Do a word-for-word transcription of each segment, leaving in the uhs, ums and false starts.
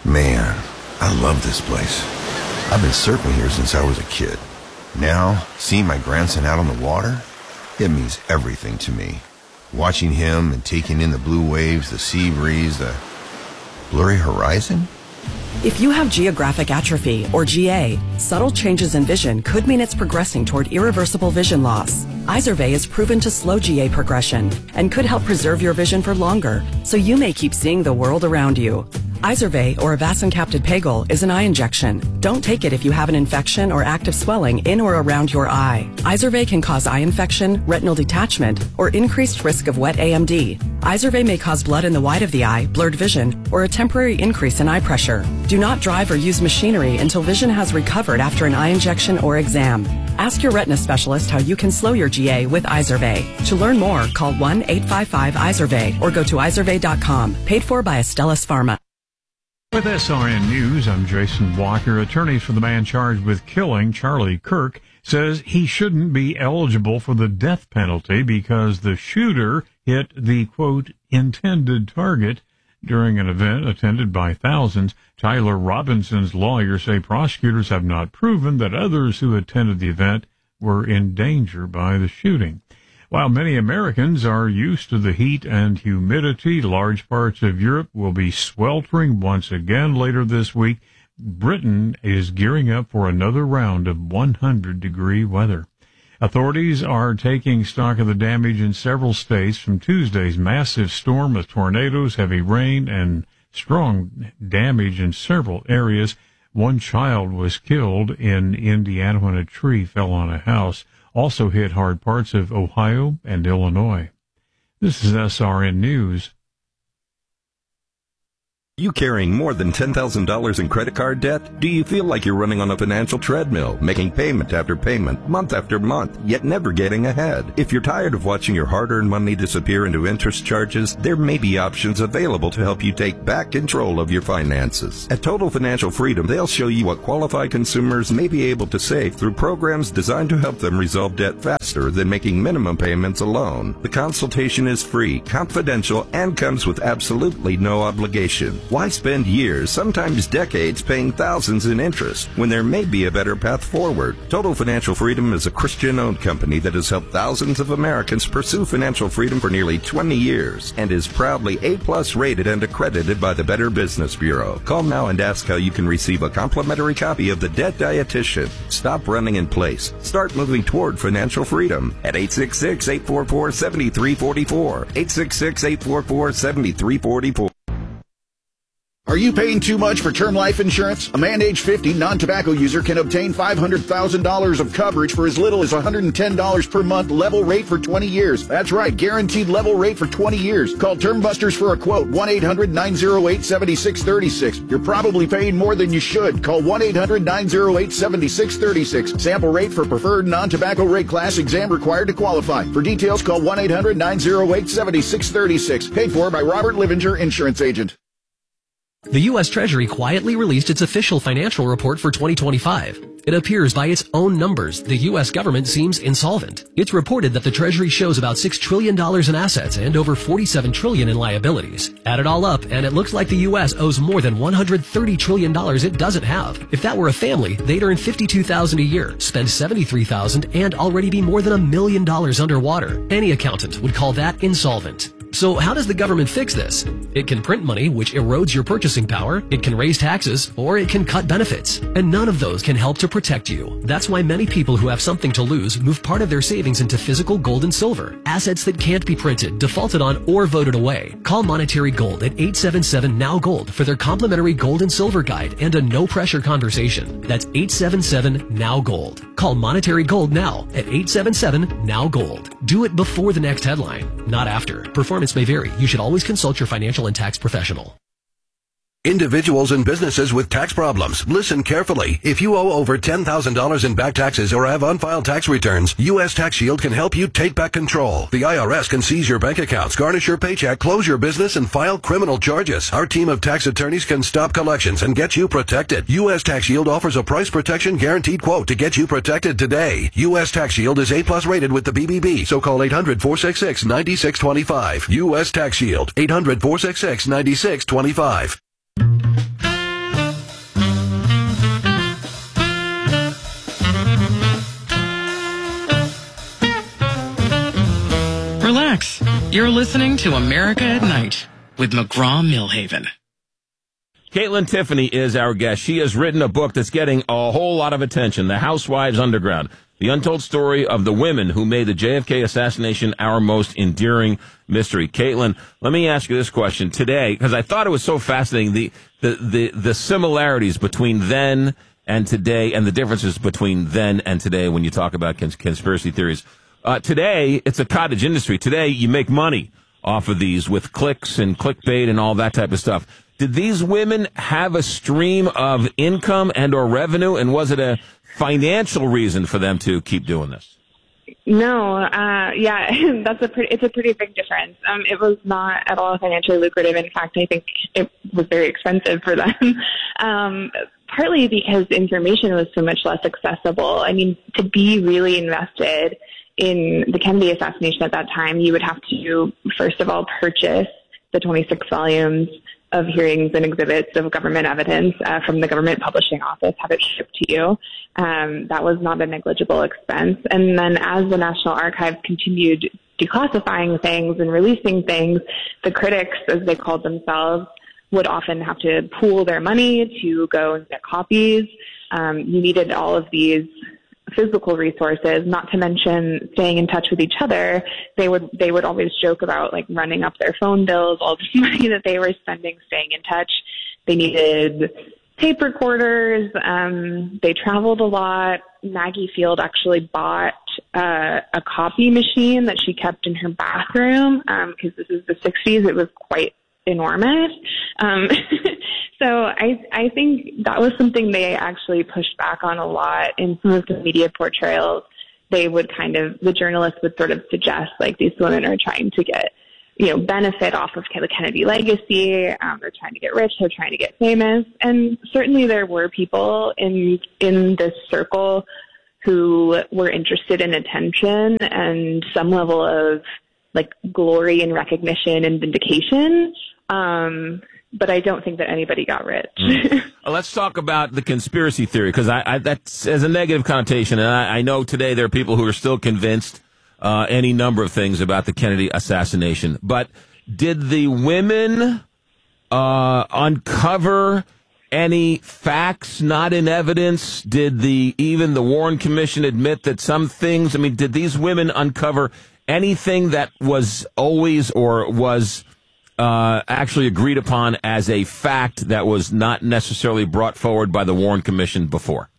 Man, I love this place. I've been surfing here since I was a kid. Now, seeing my grandson out on the water, it means everything to me. Watching him and taking in the blue waves, the sea breeze, the blurry horizon. If you have geographic atrophy, or G A, subtle changes in vision could mean it's progressing toward irreversible vision loss. Izervay is proven to slow G A progression and could help preserve your vision for longer, so you may keep seeing the world around you. Izervay, or avacincaptad pegol, is an eye injection. Don't take it if you have an infection or active swelling in or around your eye. Izervay can cause eye infection, retinal detachment, or increased risk of wet A M D. Izervay may cause blood in the white of the eye, blurred vision, or a temporary increase in eye pressure. Do not drive or use machinery until vision has recovered after an eye injection or exam. Ask your retina specialist how you can slow your G A with Izervay. To learn more, call one eight five five Izervay or go to izervay dot com. Paid for by Astellas Pharma. With S R N News, I'm Jason Walker. Attorneys for the man charged with killing Charlie Kirk says he shouldn't be eligible for the death penalty because the shooter hit the, quote, intended target during an event attended by thousands. Tyler Robinson's lawyers say prosecutors have not proven that others who attended the event were in danger by the shooting. While many Americans are used to the heat and humidity, large parts of Europe will be sweltering once again later this week. Britain is gearing up for another round of one hundred degree weather. Authorities are taking stock of the damage in several states from Tuesday's massive storm with tornadoes, heavy rain, and strong damage in several areas. One child was killed in Indiana when a tree fell on a house. Also hit hard parts of Ohio and Illinois. This is S R N News. You carrying more than ten thousand dollars in credit card debt? Do you feel like you're running on a financial treadmill, making payment after payment, month after month, yet never getting ahead? If you're tired of watching your hard-earned money disappear into interest charges, there may be options available to help you take back control of your finances. At Total Financial Freedom, they'll show you what qualified consumers may be able to save through programs designed to help them resolve debt faster than making minimum payments alone. The consultation is free, confidential, and comes with absolutely no obligation. Why spend years, sometimes decades, paying thousands in interest when there may be a better path forward? Total Financial Freedom is a Christian-owned company that has helped thousands of Americans pursue financial freedom for nearly twenty years and is proudly A-plus rated and accredited by the Better Business Bureau. Call now and ask how you can receive a complimentary copy of The Debt Dietitian. Stop running in place. Start moving toward financial freedom at eight six six, eight four four, seven three four four, eight six six, eight four four, seven three four four. Are you paying too much for term life insurance? A man age fifty non-tobacco user can obtain five hundred thousand dollars of coverage for as little as one hundred ten dollars per month, level rate for twenty years. That's right, guaranteed level rate for twenty years. Call Term Busters for a quote, one eight hundred, nine oh eight, seven six three six. You're probably paying more than you should. Call one eight hundred, nine oh eight, seven six three six. Sample rate for preferred non-tobacco rate class, exam required to qualify. For details, call one eight hundred, nine oh eight, seven six three six. Paid for by Robert Livinger, Insurance Agent. The U S Treasury quietly released its official financial report for twenty twenty-five. It appears by its own numbers, the U S government seems insolvent. It's reported that the Treasury shows about six trillion dollars in assets and over forty-seven trillion dollars in liabilities. Add it all up, and it looks like the U S owes more than one hundred thirty trillion dollars it doesn't have. If that were a family, they'd earn fifty-two thousand dollars a year, spend seventy-three thousand dollars, and already be more than a million dollars underwater. Any accountant would call that insolvent. So how does the government fix this? It can print money, which erodes your purchasing power, it can raise taxes, or it can cut benefits. And none of those can help to protect you. That's why many people who have something to lose move part of their savings into physical gold and silver, assets that can't be printed, defaulted on, or voted away. Call Monetary Gold at eight seven seven, N O W Gold for their complimentary gold and silver guide and a no-pressure conversation. That's eight seven seven, N O W Gold. Call Monetary Gold now at eight seven seven, N O W Gold. Do it before the next headline, not after. Performance may vary. You should always consult your financial and tax professional. Individuals and businesses with tax problems, listen carefully. If you owe over ten thousand dollars in back taxes or have unfiled tax returns, U S Tax Shield can help you take back control. The I R S can seize your bank accounts, garnish your paycheck, close your business, and file criminal charges. Our team of tax attorneys can stop collections and get you protected. U S Tax Shield offers a price protection guaranteed quote to get you protected today. U S Tax Shield is A plus rated with the B B B, so call eight hundred, four six six, nine six two five. U S Tax Shield, eight hundred, four six six, nine six two five. You're listening to America at Night with McGraw-Millhaven. Caitlin Tiffany is our guest. She has written a book that's getting a whole lot of attention, The Housewives Underground, the untold story of the women who made the J F K assassination our most endearing mystery. Caitlin, let me ask you this question today, because I thought it was so fascinating, the, the, the, the similarities between then and today and the differences between then and today when you talk about cons- conspiracy theories. Uh, today, it's a cottage industry. Today, you make money off of these with clicks and clickbait and all that type of stuff. Did these women have a stream of income and or revenue, and was it a financial reason for them to keep doing this? No, uh, yeah, that's a pretty, it's a pretty big difference. Um, it was not at all financially lucrative. In fact, I think it was very expensive for them. um, partly because information was so much less accessible. I mean, to be really invested in the Kennedy assassination at that time, you would have to, first of all, purchase the twenty-six volumes of hearings and exhibits of government evidence uh, from the government publishing office, have it shipped to you. Um, that was not a negligible expense. And then as the National Archives continued declassifying things and releasing things, the critics, as they called themselves, would often have to pool their money to go and get copies. Um, you needed all of these physical resources, not to mention staying in touch with each other. They would they would always joke about like running up their phone bills, all the money that they were spending staying in touch. They needed tape recorders. Um, they traveled a lot. Maggie Field actually bought uh, a copy machine that she kept in her bathroom because um, this is the sixties. It was quite enormous. Um, so I, I think that was something they actually pushed back on a lot in some of the media portrayals. They would kind of, the journalists would sort of suggest like these women are trying to get, you know, benefit off of the Kennedy legacy. Um, they're trying to get rich. They're trying to get famous. And certainly there were people in, in this circle who were interested in attention and some level of like glory and recognition and vindication. Um, but I don't think that anybody got rich. mm. well, let's talk about the conspiracy theory, because I, I, that's has a negative connotation, and I, I know today there are people who are still convinced uh, any number of things about the Kennedy assassination. But did the women uh, uncover any facts not in evidence? Did the even the Warren Commission admit that some things? I mean, did these women uncover anything that was always or was Uh, actually agreed upon as a fact that was not necessarily brought forward by the Warren Commission before?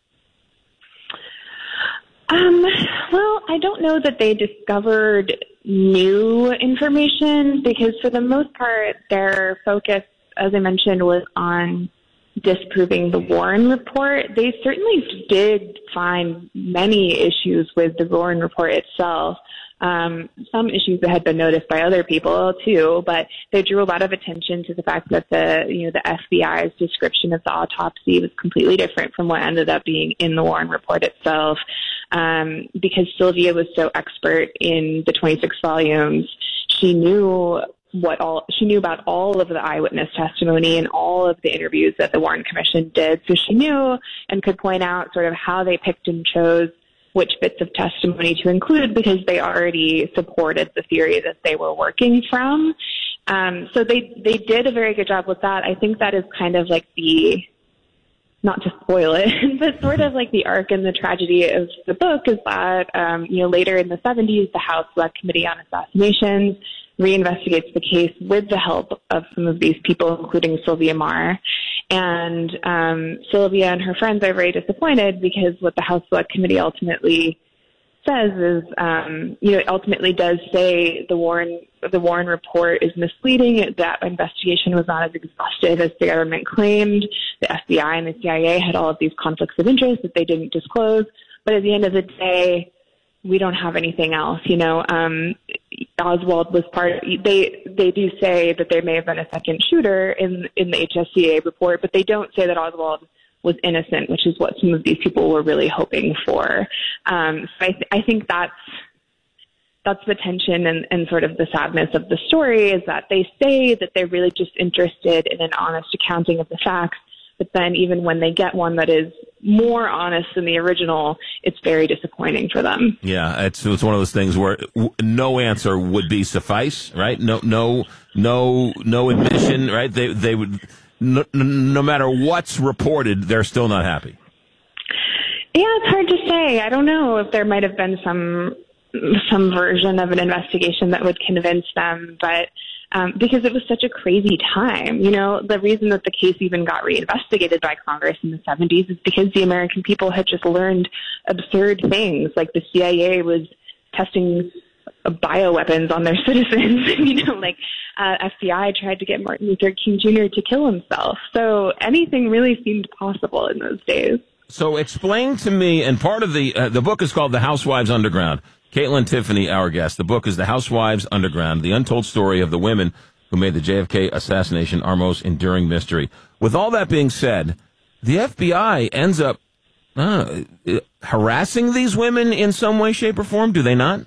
Um, well, I don't know that they discovered new information because for the most part, their focus, as I mentioned, was on disproving the Warren report. They certainly did find many issues with the Warren report itself. Um, some issues that had been noticed by other people too, but they drew a lot of attention to the fact that the, you know, the F B I's description of the autopsy was completely different from what ended up being in the Warren report itself. Um, because Sylvia was so expert in the twenty-six volumes, she knew what all, she knew about all of the eyewitness testimony and all of the interviews that the Warren Commission did. So she knew and could point out sort of how they picked and chose which bits of testimony to include because they already supported the theory that they were working from. Um, so they, they did a very good job with that. I think that is kind of like the, not to spoil it, but sort of like the arc and the tragedy of the book is that, um, you know, later in the seventies, the House Select Committee on Assassinations reinvestigates the case with the help of some of these people, including Sylvia Meagher. And um, Sylvia and her friends are very disappointed because what the House Select Committee ultimately says is, um, you know, it ultimately does say the Warren the Warren report is misleading. That investigation was not as exhaustive as the government claimed. The F B I and the C I A had all of these conflicts of interest that they didn't disclose. But at the end of the day, we don't have anything else. You know, um, Oswald was part of, they, they do say that there may have been a second shooter in, in the H S C A report, but they don't say that Oswald was innocent, which is what some of these people were really hoping for. Um, so I, th- I think that's, that's the tension and, and sort of the sadness of the story is that they say that they're really just interested in an honest accounting of the facts, But then even when they get one that is more honest than the original, it's very disappointing for them. Yeah, it's it's one of those things where w- no answer would be suffice, right? No, no, no, no admission, right? They they would no, no matter what's reported, they're still not happy. Yeah, it's hard to say. I don't know if there might have been some some version of an investigation that would convince them, but. Um, because it was such a crazy time. You know, the reason that the case even got reinvestigated by Congress in the seventies is because the American people had just learned absurd things, like the C I A was testing bioweapons on their citizens. You know, like uh, F B I tried to get Martin Luther King Junior to kill himself. So anything really seemed possible in those days. So explain to me, and part of the uh, the book is called The Housewives Underground. Caitlin Tiffany, our guest. The book is The Housewives Underground, the untold story of the women who made the J F K assassination our most enduring mystery. With all that being said, the F B I ends up uh, harassing these women in some way, shape, or form, do they not?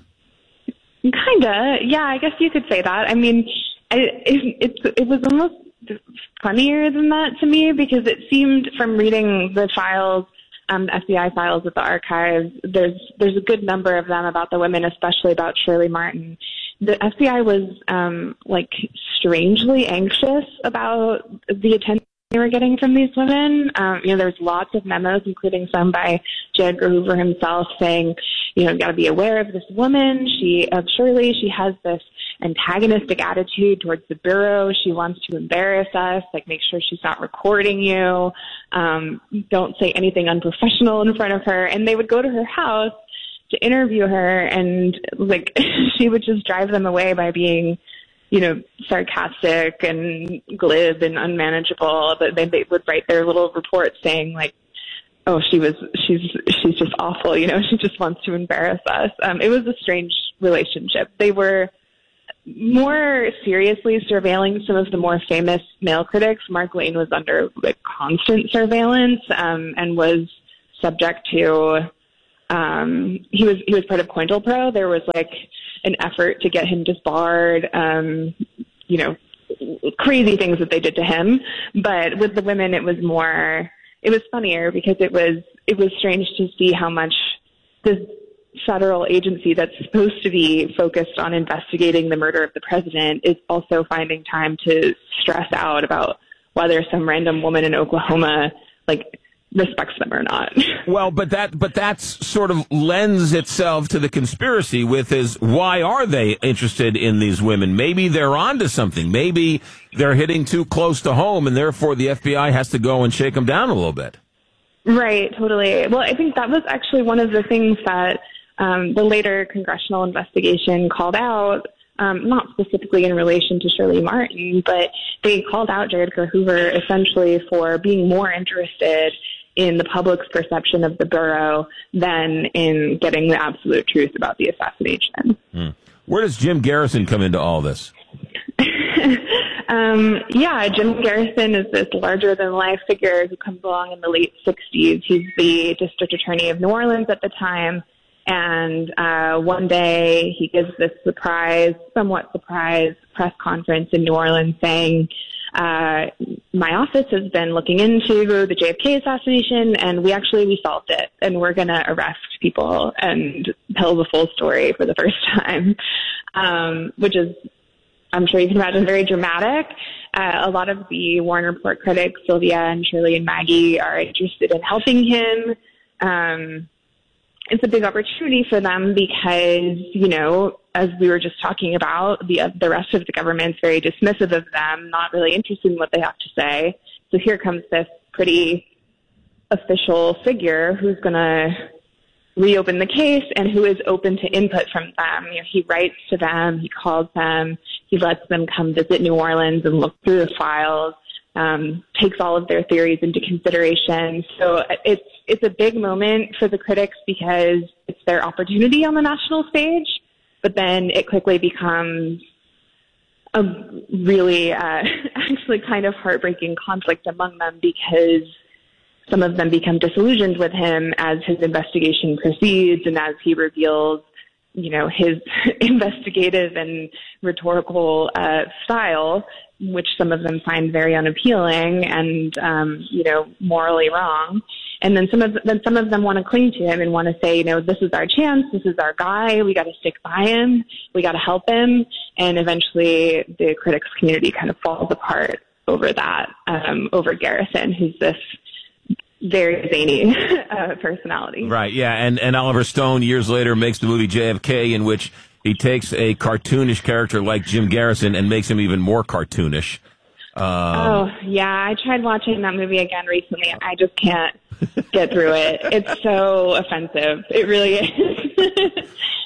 Kinda. Yeah, I guess you could say that. I mean, it, it, it, it was almost funnier than that to me, because it seemed from reading the files, Um, F B I files at the archives, there's there's a good number of them about the women, especially about Shirley Martin. The F B I was um, like strangely anxious about the attention they were getting from these women. Um, you know, there's lots of memos, including some by J. Edgar Hoover himself, saying, you know, you got to be aware of this woman. She, of Shirley, she has this antagonistic attitude towards the bureau. She wants to embarrass us. Like, make sure she's not recording you. Um, don't say anything unprofessional in front of her. And they would go to her house to interview her, and like she would just drive them away by being, you know, sarcastic and glib and unmanageable. But they, they would write their little report saying like, oh, she was, she's, she's just awful. You know, she just wants to embarrass us. Um, it was a strange relationship. They were more seriously surveilling some of the more famous male critics. Mark Lane was under like constant surveillance, um, and was subject to, um, he was, he was part of COINTELPRO. There was like an effort to get him disbarred, um, you know, crazy things that they did to him. But with the women, it was more, it was funnier because it was, it was strange to see how much this federal agency that's supposed to be focused on investigating the murder of the president is also finding time to stress out about whether some random woman in Oklahoma, like, respects them or not. Well, but that but that's sort of lends itself to the conspiracy with is, why are they interested in these women? Maybe they're onto something. Maybe they're hitting too close to home, and therefore the F B I has to go and shake them down a little bit. Right, totally. Well, I think that was actually one of the things that um, the later congressional investigation called out, um, not specifically in relation to Shirley Martin, but they called out J. Edgar Hoover essentially for being more interested in the public's perception of the Bureau than in getting the absolute truth about the assassination. Hmm. Where does Jim Garrison come into all this? um, yeah, Jim Garrison is this larger-than-life figure who comes along in the late sixties. He's the district attorney of New Orleans at the time, and uh, one day he gives this surprise, somewhat surprise, press conference in New Orleans saying, Uh, my office has been looking into the J F K assassination, and we actually, we solved it, and we're going to arrest people and tell the full story for the first time, um, which is, I'm sure you can imagine, very dramatic. Uh, a lot of the Warner Report critics, Sylvia and Shirley and Maggie, are interested in helping him. Um, it's a big opportunity for them because, you know, as we were just talking about, the uh, the rest of the government's very dismissive of them, not really interested in what they have to say. So here comes this pretty official figure who's going to reopen the case and who is open to input from them. You know, he writes to them, he calls them, he lets them come visit New Orleans and look through the files, um, takes all of their theories into consideration. So it's it's a big moment for the critics because it's their opportunity on the national stage. But then it quickly becomes a really, uh, actually kind of heartbreaking conflict among them because some of them become disillusioned with him as his investigation proceeds and as he reveals, you know, his investigative and rhetorical uh, style. which some of them find very unappealing and, um, you know, morally wrong. And then some of then some of them want to cling to him and want to say, you know, this is our chance, this is our guy, we got to stick by him, we got to help him. And eventually the critics community kind of falls apart over that, um, over Garrison, who's this very zany uh, personality. Right, yeah, and, and Oliver Stone years later makes the movie J F K, in which he takes a cartoonish character like Jim Garrison and makes him even more cartoonish. Um, oh, yeah, I tried watching that movie again recently. I just can't get through it. It's so offensive. It really is.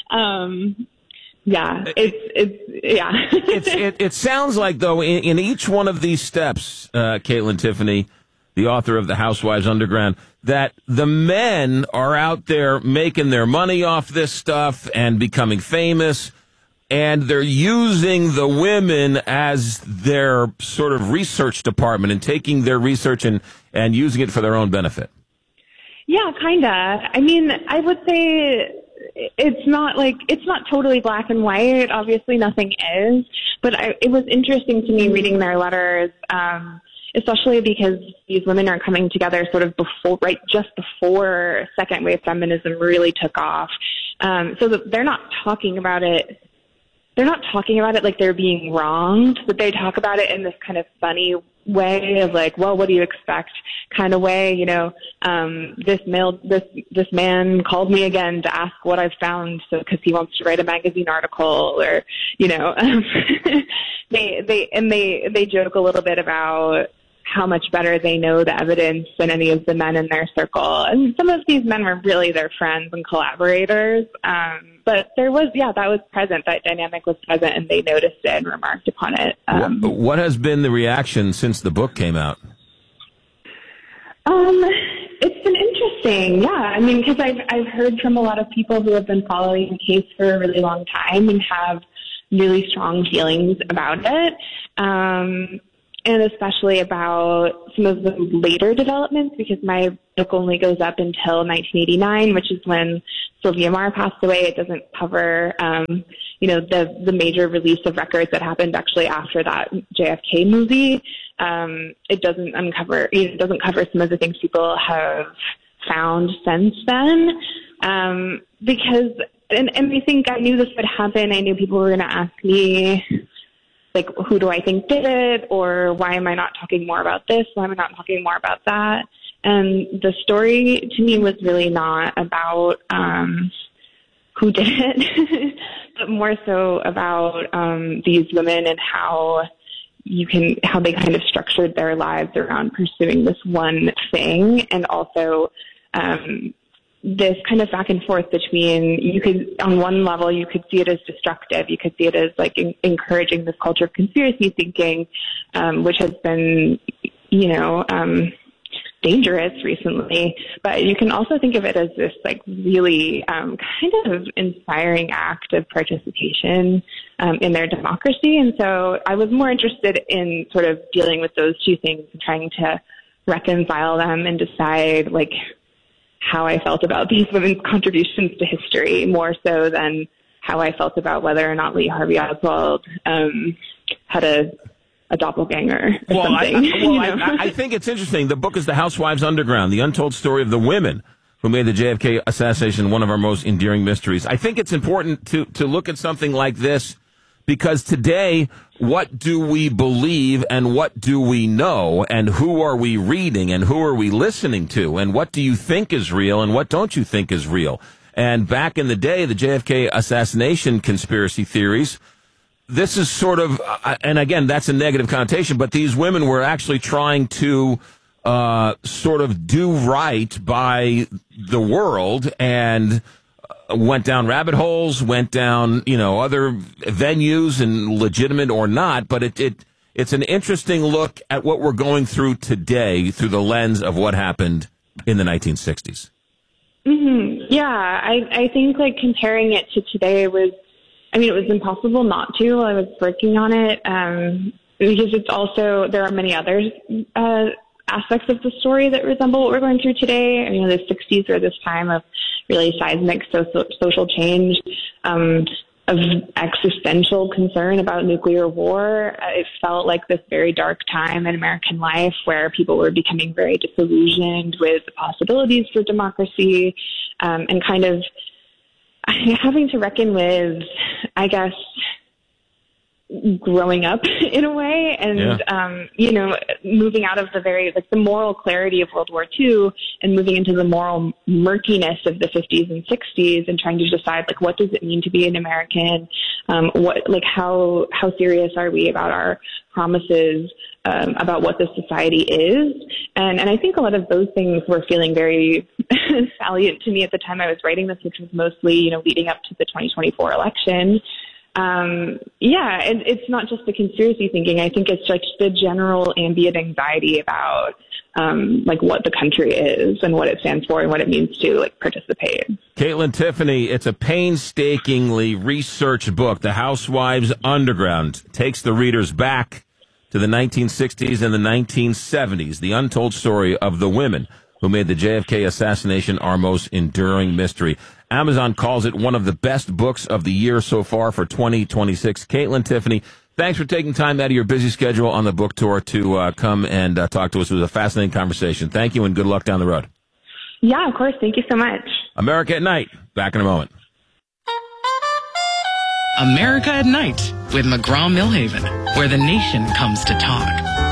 um, yeah, it's, it's, yeah. it's, it, it sounds like, though, in, in each one of these steps, uh, Caitlin Tiffany, the author of The Housewives Underground, that the men are out there making their money off this stuff and becoming famous, and they're using the women as their sort of research department and taking their research and, and using it for their own benefit. Yeah, kind of. I mean, I would say it's not like, it's not totally black and white. Obviously nothing is, but I, it was interesting to me reading their letters, um, especially because these women are coming together sort of before, right, just before second wave feminism really took off. Um, so that they're not talking about it. They're not talking about it like they're being wronged, but they talk about it in this kind of funny way of like, well, what do you expect kind of way, you know, um, this male, this, this man called me again to ask what I've found. So, cause he wants to write a magazine article or, you know, um, they, they, and they, they joke a little bit about how much better they know the evidence than any of the men in their circle. And some of these men were really their friends and collaborators. Um, but there was, yeah, that was present. That dynamic was present, and they noticed it and remarked upon it. Um, what, what has been the reaction since the book came out? Um, it's been interesting. Yeah. I mean, because I've, I've heard from a lot of people who have been following the case for a really long time and have really strong feelings about it. Um, and especially about some of the later developments, because my book only goes up until nineteen eighty-nine, which is when Sylvia Meagher passed away. It doesn't cover, um, you know, the, the major release of records that happened actually after that J F K movie. Um, it doesn't uncover, it doesn't cover some of the things people have found since then. Um, because, and, and I think I knew this would happen. I knew people were going to ask me, like, who do I think did it? Or why am I not talking more about this? Why am I not talking more about that? And the story to me was really not about um, who did it, but more so about um, these women and how you can, how they kind of structured their lives around pursuing this one thing. And also um, this kind of back and forth between, you could, on one level, you could see it as destructive. You could see it as like in, encouraging this culture of conspiracy thinking, um, which has been, you know, um, dangerous recently. But you can also think of it as this like really um, kind of inspiring act of participation um, in their democracy. And so I was more interested in sort of dealing with those two things and trying to reconcile them and decide like how I felt about these women's contributions to history, more so than how I felt about whether or not Lee Harvey Oswald um, had a, a doppelganger or well, something. I, I, well, you know? I, I think it's interesting. The book is The Housewives Underground, the untold story of the women who made the J F K assassination one of our most endearing mysteries. I think it's important to, to look at something like this because today, what do we believe and what do we know and who are we reading and who are we listening to and what do you think is real and what don't you think is real? And back in the day, the J F K assassination conspiracy theories, this is sort of, and again, that's a negative connotation, but these women were actually trying to uh, sort of do right by the world and went down rabbit holes, went down, you know, other venues and legitimate or not, but it, it it's an interesting look at what we're going through today through the lens of what happened in the nineteen sixties. Mm-hmm. Yeah, I, I think like comparing it to today was, I mean, it was impossible not to while I was working on it, um, because it's also, there are many other uh, aspects of the story that resemble what we're going through today. I mean, the sixties are this time of really seismic social, social change. Um, of existential concern about nuclear war. It felt like this very dark time in American life where people were becoming very disillusioned with the possibilities for democracy, um, and kind of having to reckon with, I guess, growing up in a way, and, yeah. um, you know, moving out of the very, like the moral clarity of World War Two and moving into the moral murkiness of the fifties and sixties and trying to decide, like, what does it mean to be an American? Um, what, like, how, how serious are we about our promises, um, about what this society is? And, and I think a lot of those things were feeling very salient to me at the time I was writing this, which was mostly, you know, leading up to the twenty twenty-four election. Um, yeah, it, it's not just the conspiracy thinking. I think it's like the general ambient anxiety about, um, like what the country is and what it stands for and what it means to like participate. Caitlin Tiffany, it's a painstakingly researched book. The Housewives Underground takes the readers back to the nineteen sixties and the nineteen seventies, the untold story of the women who made the J F K assassination our most enduring mystery. Amazon calls it one of the best books of the year so far for twenty twenty-six. Caitlin Tiffany, thanks for taking time out of your busy schedule on the book tour to uh, come and uh, talk to us. It was a fascinating conversation. Thank you and good luck down the road. Yeah, of course. Thank you so much. America at Night. Back in a moment. America at Night with McGraw-Millhaven, where the nation comes to talk.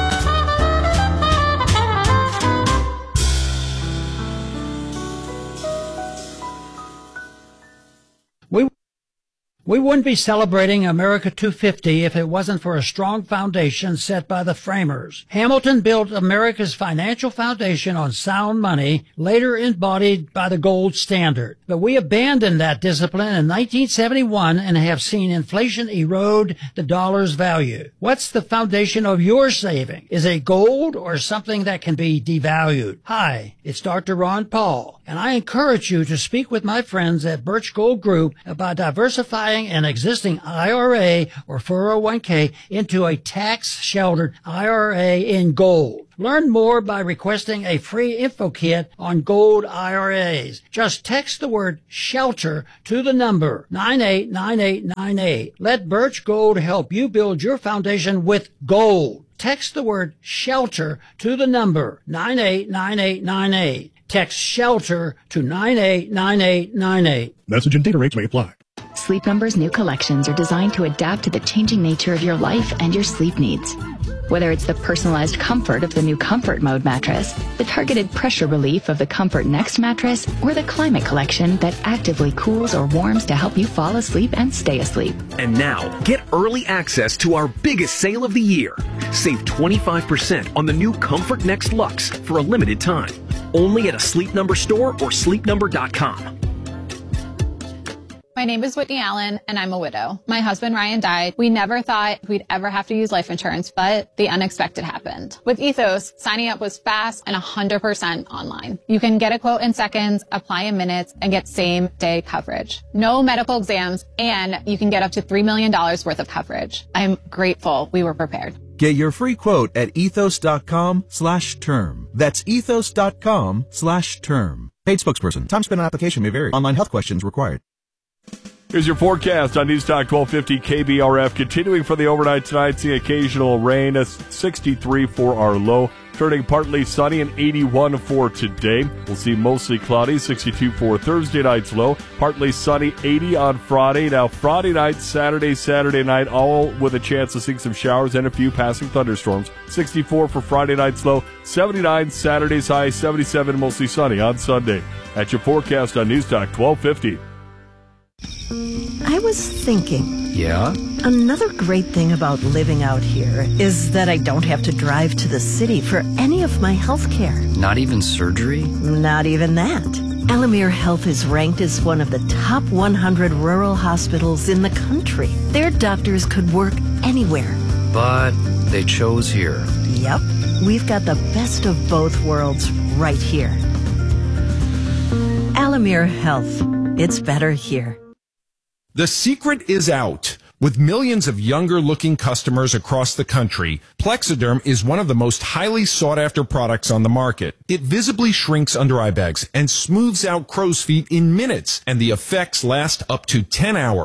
We we wouldn't be celebrating America two fifty if it wasn't for a strong foundation set by the framers. Hamilton built America's financial foundation on sound money, later embodied by the gold standard. But we abandoned that discipline in nineteen seventy-one and have seen inflation erode the dollar's value. What's the foundation of your saving? Is it gold or something that can be devalued? Hi, it's Doctor Ron Paul, and I encourage you to speak with my friends at Birch Gold Group about diversifying an existing I R A or four oh one k into a tax-sheltered I R A in gold. Learn more by requesting a free info kit on gold I R As. Just text the word SHELTER to the number nine eight nine eight nine eight. Let Birch Gold help you build your foundation with gold. Text the word SHELTER to the number nine eight nine eight nine eight. Text SHELTER to nine eight nine eight nine eight. Message and data rates may apply. Sleep Number's new collections are designed to adapt to the changing nature of your life and your sleep needs. Whether it's the personalized comfort of the new Comfort Mode mattress, the targeted pressure relief of the Comfort Next mattress, or the Climate Collection that actively cools or warms to help you fall asleep and stay asleep. And now, get early access to our biggest sale of the year. Save twenty-five percent on the new Comfort Next Luxe for a limited time. Only at a Sleep Number store or sleep number dot com. My name is Whitney Allen, and I'm a widow. My husband, Ryan, died. We never thought we'd ever have to use life insurance, but the unexpected happened. With Ethos, signing up was fast and one hundred percent online. You can get a quote in seconds, apply in minutes, and get same-day coverage. No medical exams, and you can get up to three million dollars worth of coverage. I'm grateful we were prepared. Get your free quote at ethos.com slash term. That's ethos.com slash term. Paid spokesperson. Time spent on application may vary. Online health questions required. Here's your forecast on News Talk twelve fifty K B R F. Continuing for the overnight tonight, seeing occasional rain. A sixty-three for our low. Turning partly sunny and eighty-one for today. We'll see mostly cloudy, sixty-two for Thursday night's low. Partly sunny, eighty on Friday. Now Friday night, Saturday, Saturday night, all with a chance of seeing some showers and a few passing thunderstorms. sixty-four for Friday night's low. seventy-nine Saturday's high. seventy-seven mostly sunny on Sunday. That's your forecast on News Talk twelve fifty. I was thinking. Yeah? Another great thing about living out here is that I don't have to drive to the city for any of my health care. Not even surgery? Not even that. Alamere Health is ranked as one of the top one hundred rural hospitals in the country. Their doctors could work anywhere. But they chose here. Yep. We've got the best of both worlds right here. Alamere Health. It's better here. The secret is out. With millions of younger-looking customers across the country, Plexiderm is one of the most highly sought-after products on the market. It visibly shrinks under eye bags and smooths out crow's feet in minutes, and the effects last up to ten hours.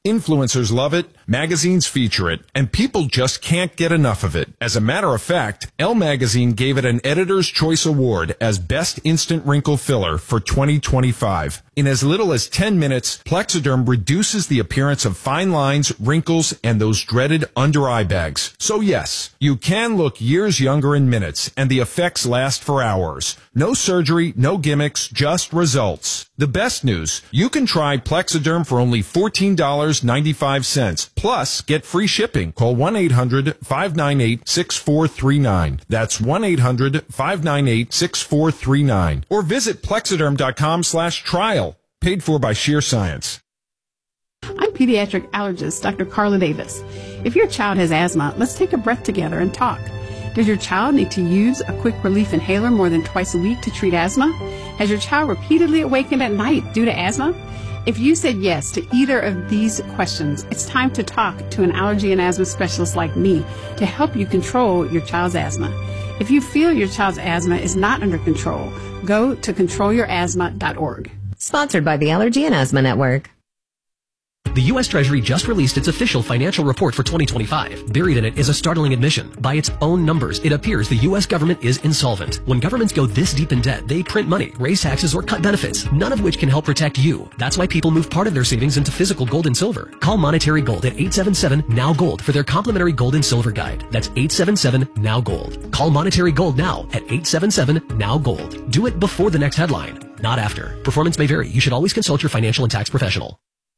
Influencers love it, magazines feature it, and people just can't get enough of it. As a matter of fact, Elle Magazine gave it an Editor's Choice Award as Best Instant Wrinkle Filler for twenty twenty-five. In as little as ten minutes, Plexiderm reduces the appearance of fine lines, wrinkles, and those dreaded under-eye bags. So yes, you can look years younger in minutes, and the effects last for hours. No surgery, no gimmicks, just results. The best news, you can try Plexiderm for only fourteen dollars and ninety-five cents. Plus, get free shipping. Call one eight hundred, five nine eight, six four three nine. That's one eight hundred, five nine eight, six four three nine. Or visit plexiderm.com slash trial. Paid for by Sheer Science. I'm pediatric allergist Doctor Carla Davis. If your child has asthma, let's take a breath together and talk. Does your child need to use a quick relief inhaler more than twice a week to treat asthma? Has your child repeatedly awakened at night due to asthma? If you said yes to either of these questions, it's time to talk to an allergy and asthma specialist like me to help you control your child's asthma. If you feel your child's asthma is not under control, go to control your asthma dot org. Sponsored by the Allergy and Asthma Network. The U S Treasury just released its official financial report for twenty twenty-five. Buried in it is a startling admission. By its own numbers, it appears the U S government is insolvent. When governments go this deep in debt, they print money, raise taxes, or cut benefits, none of which can help protect you. That's why people move part of their savings into physical gold and silver. Call Monetary Gold at eight seven seven, N O W Gold for their complimentary gold and silver guide. That's eight seven seven, N O W Gold. Call Monetary Gold now at eight seven seven, N O W Gold. Do it before the next headline, not after. Performance may vary. You should always consult your financial and tax professional.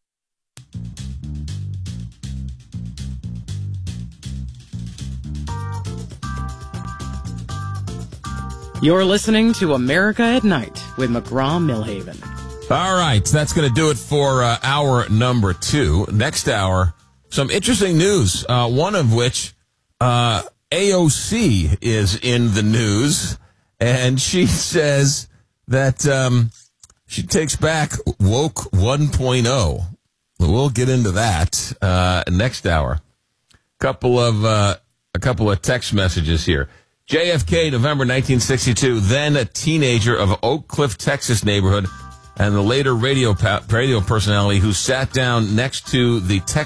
You're listening to America at Night with McGraw-Milhaven. All right, that's going to do it for uh, hour number two. Next hour, some interesting news, uh, one of which uh, A O C is in the news, and she says that um, she takes back Woke one point oh. We'll get into that uh, next hour. Couple of uh, a couple of text messages here. J F K, November nineteen sixty-two, then a teenager of Oak Cliff, Texas neighborhood, and the later radio pa- radio personality who sat down next to the Texas